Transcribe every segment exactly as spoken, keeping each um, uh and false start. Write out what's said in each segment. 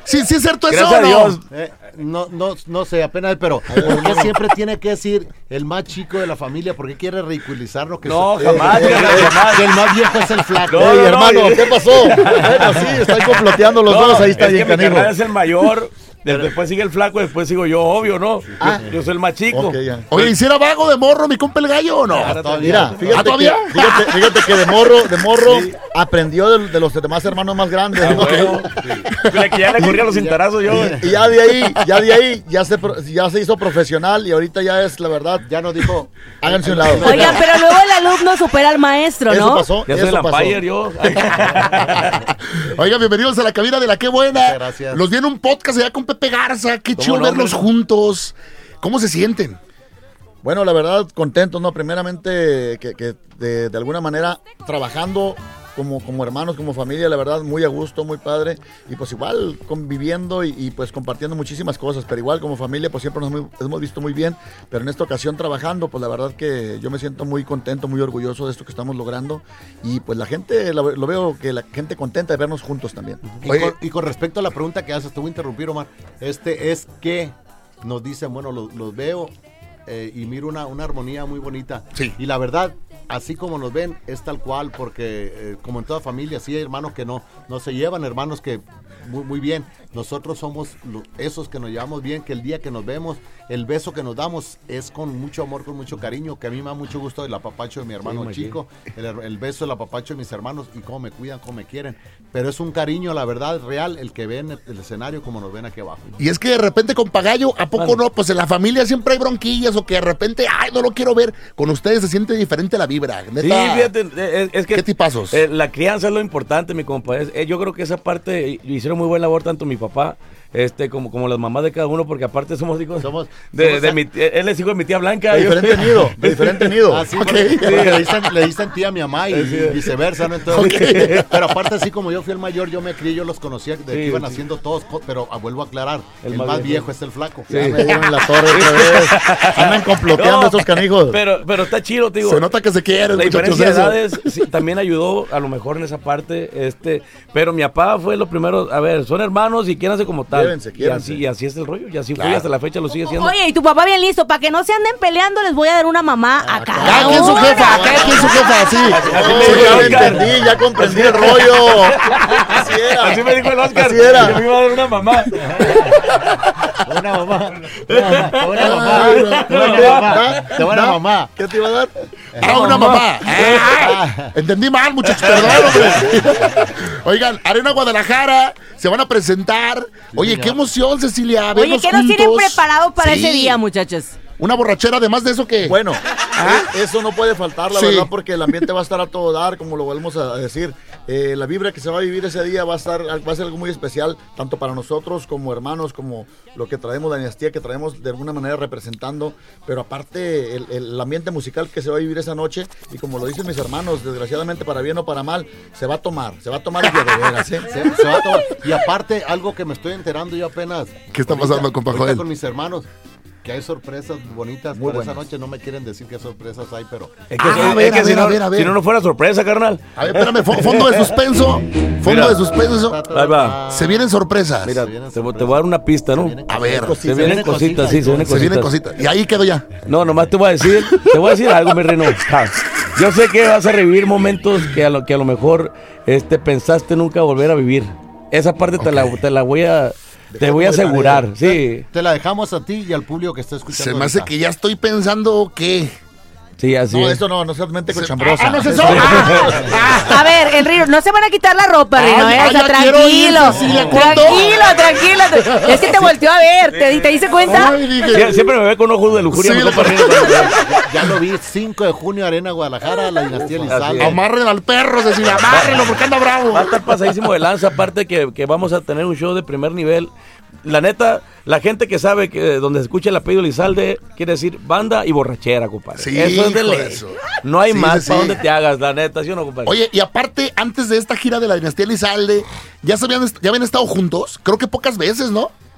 Sí, sí es cierto eso. Gracias a Dios. Eh, no, no, no sé, apenas, pero ¿por qué siempre tiene que decir el más chico de la familia? ¿Por qué quiere ridiculizarlo? Que No, so- jamás, eh, jamás. Que el más viejo es el flaco. No, Ey, no, hermano, no, ¿qué pasó? Bueno, sí, están comploteando los No, dos, ahí está es bien, que mi canijo. carnal es el mayor, después sigue el flaco, después sigo yo, obvio, ¿no? Ah. Yo, yo soy el más chico. Ok, ya. Oye, ¿hiciera vago de morro mi compa el gallo o no? Ah, todavía. Mira, fíjate, ¿Ah, todavía? que, fíjate, fíjate que de morro, de morro aprendió de, de los demás hermanos más grandes. Ah, ¿no? bueno, sí. Que ya le corría los cintarazos yo. güey. Y ya de ahí, ya de ahí, ya se, pro- ya se hizo profesional y ahorita ya es, la verdad, Ya nos dijo. háganse un lado. Oigan, pero luego el alumno supera al maestro, Eso ¿no? pasó, Ya soy eso el pasó. umpire yo. Oigan, bienvenidos a la cabina de La Qué Buena. Muchas gracias. Los viene un podcast allá con Pepe Garza. Qué ¿Cómo chido no, verlos hombre? juntos. ¿Cómo se sienten? Bueno, la verdad, contentos, ¿no? Primeramente, que, que de, de alguna manera trabajando como, como hermanos, como familia, la verdad, muy a gusto, muy padre. Y pues igual conviviendo y, y, pues compartiendo muchísimas cosas. Pero igual como familia, pues siempre nos hemos, hemos visto muy bien. Pero en esta ocasión trabajando, pues la verdad que yo me siento muy contento, muy orgulloso de esto que estamos logrando. Y pues la gente, lo, lo veo que la gente contenta de vernos juntos también. Y, Oye. con, y con respecto a la pregunta que haces, te voy a interrumpir, Omar. Este es que nos dicen, bueno, los, los veo eh, y miro una, una armonía muy bonita. Sí. Y la verdad, así como nos ven, es tal cual, porque eh, como en toda familia, sí hay hermanos que no, no se llevan, hermanos que muy, muy bien. Nosotros somos lo- esos que nos llevamos bien, que el día que nos vemos, el beso que nos damos es con mucho amor, con mucho cariño, que a mí me da mucho gusto el apapacho de mi hermano machín. chico, el, el beso, el apapacho de mis hermanos y cómo me cuidan, cómo me quieren. Pero es un cariño, la verdad, real, el que ven el, el escenario como nos ven aquí abajo. Y es que de repente con Pagallo, ¿a poco Mande. no? Pues en la familia siempre hay bronquillas o que de repente, ay, no lo quiero ver. Con ustedes se siente diferente la vibra. Neta. Sí, fíjate, es, es que ¿Qué tipazos? eh, la crianza es lo importante, mi compa. Es- eh, yo creo que esa parte eh, hicieron muy buena labor tanto mi papá este como, como las mamás de cada uno, porque aparte somos hijos Somos- de, somos- de mi tía- él es hijo de mi tía Blanca. De yo- diferente nido, de diferente nido. Ah, sí, Ok. porque- porque le, dicen, le dicen tía a mi mamá y, y viceversa, ¿no? Entonces, pero aparte, así como yo fui el mayor, yo me crié, yo los conocía, de Sí, que iban sí. haciendo todos, co- pero ah, vuelvo a aclarar, el, El más, más viejo. viejo es el flaco. Ya me dieron en la torre otra vez. Andan comploteando No, estos canijos. Pero, pero está chido, te digo. Se nota que se quieren, La muchachos. diferencia de eso. edades sí, también ayudó a lo mejor en esa parte, este, pero mi papá fue lo primero, a ver, son hermanos y quiéranse como tal. Quiérense, y quiérense. así, y así es el rollo, y así fue Claro. y hasta la fecha lo sigue siendo. Oye, y tu papá bien listo, para que no se anden peleando, les voy a dar una mamá a cada Cada quien su uno. jefa, cada quien su jefa, sí. así Oh, me dijo ya el lo Oscar. entendí, ya comprendí el rollo. Así era. Así me dijo el Oscar, Así era. que me iba a dar una mamá. Una mamá, una mamá, una mamá, Ay, no. una mamá, te van a ¿Da? mamá. ¿Qué te iba a dar? Ah, una mamá. Ah, entendí mal, muchachos, perdón, hombre. Oigan, Arena Guadalajara, se van a presentar. Oye, qué emoción, Cecilia. Oye, verlos ¿qué nos tienen juntos. preparado para Sí. ese día, muchachos? Una borrachera, además de eso, ¿qué? Bueno, eh, eso no puede faltar, la Sí. verdad, porque el ambiente va a estar a todo dar, como lo volvemos a decir. Eh, la vibra que se va a vivir ese día va a estar, va a ser algo muy especial, tanto para nosotros como hermanos, como lo que traemos, la dinastía que traemos de alguna manera representando. Pero aparte, el, el ambiente musical que se va a vivir esa noche, y como lo dicen mis hermanos, desgraciadamente para bien o para mal, se va a tomar, se va a tomar y de veras, ¿eh? Se, se va a tomar. Y aparte, algo que me estoy enterando yo apenas. ¿Qué está ahorita- pasando, compa ahorita Joel? con mis hermanos. Que hay sorpresas bonitas Muy para esa buenas. noche. No me quieren decir qué sorpresas hay, pero. Es que, Ah, es a ver, que a si, ver, no, a ver, a ver. si no, no fuera sorpresa, carnal. A ver, espérame, fo- fondo de suspenso. Fondo Mira. de suspenso. Ahí va. Se vienen sorpresas. Mira, Se vienen te, vo- te sorpresas. voy a dar una pista, ¿no? vienen A ver, Se vienen cositas, sí, se vienen se cositas. vienen cositas. Y ahí quedo ya. No, nomás te voy a decir, te voy a decir algo, mi reino. Ja. Yo sé que vas a revivir momentos que a lo que a lo mejor este pensaste nunca volver a vivir. Esa parte te la te la voy a te voy a asegurar, sí. Te la dejamos a ti y al público que está escuchando. Se me hace ahorita. que ya estoy pensando que. Sí, así No, es. esto no, no seas mente Se- cochambrosa. Ah, no es eso. Ah, ah. A ver, el Rino, no se van a quitar la ropa, Ay, Rino, ay, ¿eh? O sea, ya quiero ir, tranquilo. Cecilia, ¿cuándo? Tranquilo, tranquilo. Es que te volteó a ver, ¿te, te diste cuenta? Ay, dije, Sie- Siempre me ve con ojos de lujuria, Sí, mi lo- compa Rino. Ya, ya lo vi, cinco de junio, Arena Guadalajara, la dinastía Elizalde. amarren al perro, Cecilia, amárrenlo porque anda bravo. Va a estar pasadísimo de lanza, aparte que, que vamos a tener un show de primer nivel. La neta, la gente que sabe que donde se escucha el apellido Lizalde quiere decir banda y borrachera, compadre. Sí, eso es de hijo de ley. eso. No hay Sí, más sí, para sí. donde te hagas, la neta, ¿sí o no, compadre? Oye, y aparte, antes de esta gira de la dinastía Elizalde, ¿ya, se habían, est- ya habían estado juntos? Creo que pocas veces, ¿no?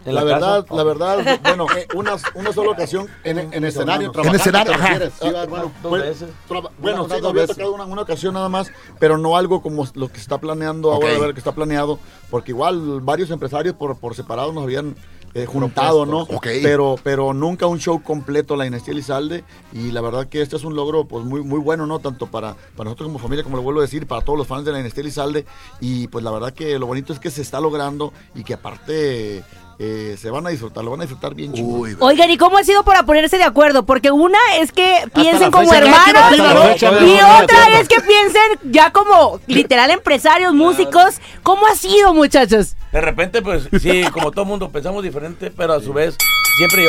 ¿En la, la verdad, casa? la verdad, bueno, una, una sola ocasión En, en escenario, En trabajando, escenario, ¿te ajá. refieres? Sí, Ah, bueno, Dos Pues, veces. traba- bueno, Una- sí, dos había veces. tocado una, una ocasión nada más, pero no algo como lo que se está planeando Ok. ahora, a ver que está planeado, porque igual varios empresarios por, por separado nos habían eh, juntado, ¿no? Ok. Pero, pero nunca un show completo la Dinastía Elizalde, y la verdad que este es un logro pues muy, muy bueno, ¿no? Tanto para, para nosotros como familia, como lo vuelvo a decir, para todos los fans de la Dinastía Elizalde, y pues la verdad que lo bonito es que se está logrando y que aparte eh, se van a disfrutar, lo van a disfrutar bien chido. Uy, Oigan, ¿y cómo ha sido para ponerse de acuerdo? Porque una es que piensen la como fecha, cada quien hermanos opina, ¿no? y Fecha, no, no, de otra acuerdo. es que piensen ya como literal empresarios, músicos. ¿Cómo ha sido, muchachos? De repente, pues sí, como todo mundo pensamos diferente, pero a su vez siempre